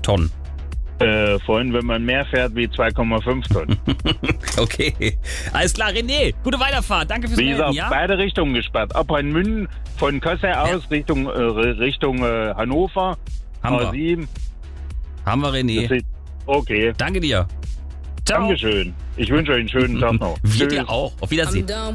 Tonnen? Vorhin, wenn man mehr fährt wie 2,5 Tonnen. Okay. Alles klar, René. Gute Weiterfahrt. Danke fürs Wie Melden, gesagt, ja? beide Richtungen gesperrt. Ab Rheinmünden von Kassel aus Richtung Hannover. Haben wir. A7. Haben wir, René. Okay. Danke dir. Ciao. Dankeschön. Ich wünsche euch einen schönen Tag noch. Wir Tschüss. dir auch. Auf Wiedersehen.